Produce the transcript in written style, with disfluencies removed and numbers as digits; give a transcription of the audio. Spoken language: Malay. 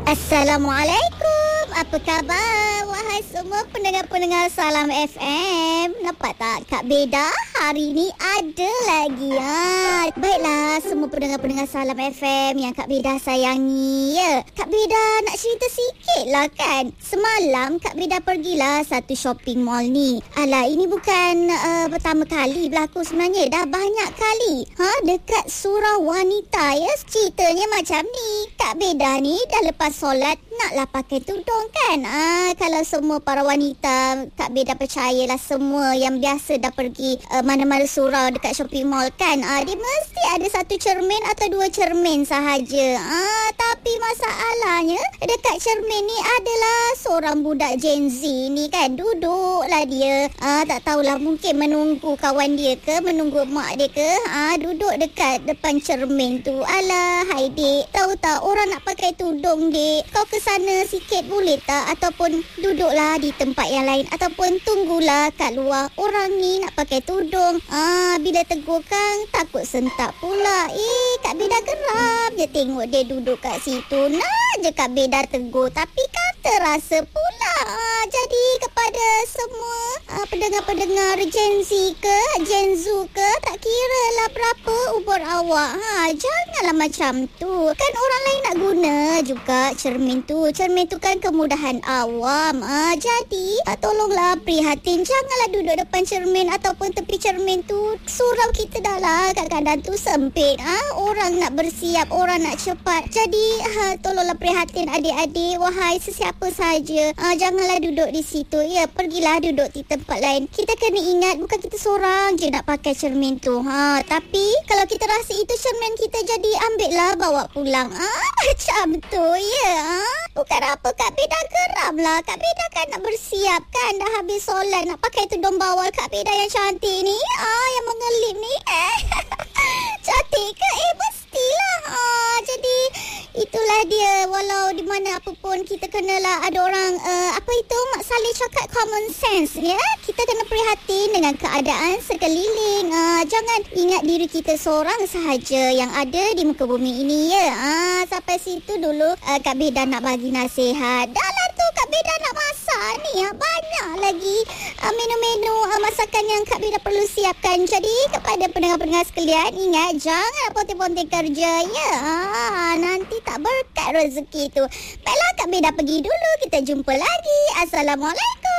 Assalamualaikum. Apa khabar wahai semua pendengar-pendengar Salam FM? Nampak tak Kak Beda hari ni ada lagi Baiklah semua pendengar-pendengar Salam FM yang Kak Beda sayangi ya. Kak Beda nak cerita sikit lah kan. Semalam Kak Beda pergilah satu shopping mall ni. Alah, ini bukan pertama kali berlaku sebenarnya. Dah banyak kali. Dekat surau wanita ya. Ceritanya macam ni. Kak Beda ni dah lepas solat naklah pakai tudung kan. Kalau semua para wanita, Kak Beda percayalah semua yang biasa dah pergi mana-mana surau dekat shopping mall kan, dia mesti ada satu cermin atau dua cermin sahaja. Tapi masalahnya dekat cermin ni adalah seorang budak Gen Z ni kan. Duduklah dia, tak tahulah mungkin menunggu kawan dia ke, menunggu mak dia ke, duduk dekat depan cermin tu. Alah, hai dek, tahu tak orang nak pakai tudung dek, kau ke sana sikit boleh tak? Ataupun duduklah di tempat yang lain, ataupun tunggulah kat luar. Orang ni nak pakai tudung. Bila tegur kan takut sentak pula. Kak Beda geram je tengok dia duduk kat situ. Nak je Kak Beda tegur, tapi kata rasa pula. Jadi kepada semua pendengar-pendengar Gen Z ke, Gen Z ke, tak kira lah berapa umur awak, janganlah macam tu. Kan orang lain nak guna juga cermin tu. Cermin tu kan kemudahan awam. Jadi tolonglah prihatin, janganlah duduk depan cermin ataupun tepi cermin tu. Surau kita dah lah kadang-kadang tu sempit. Orang nak bersiap, orang nak cepat. Jadi tolonglah prihatin adik-adik, wahai sesiapa saja. Janganlah duduk di situ ya. Pergilah duduk di tempat lain. Kita kena ingat bukan kita seorang je nak pakai cermin tu. Tapi kalau kita rasa itu cermin kita, jadi ambillah bawa pulang. Macam tu ya. Bukan apa Kak Beda geram lah. Kak Beda kan nak bersiap kan, dah habis solat, nak pakai tudung bawal Kak Beda yang cantik ni, yang mengelip ni. Cantik ke? Mestilah. Jadi itulah dia. Walau di mana apa pun, kita kenalah ada orang Mak Saleh cakap common sense ya. Kita kena prihatin dengan keadaan sekeliling. Jangan ingat diri kita seorang sahaja yang ada di muka bumi ini ya. Sampai situ dulu Kak Beda nak bagi nasihat. Dalam tu Kak Beda nak masak ni banyak lagi menu-menu masakan yang Kak Beda perlu siapkan. Jadi kepada pendengar-pendengar sekalian, ingat jangan ponting-ponting kerja ya. Nanti tak berkat rezeki tu. Baiklah Kak Beda pergi dulu. Kita jumpa lagi. Assalamualaikum.